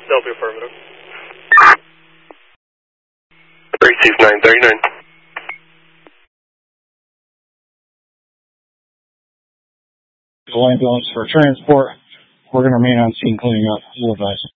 Delta affirmative. Receive 939. The ambulance for transport. We're going to remain on scene cleaning up. We'll advise.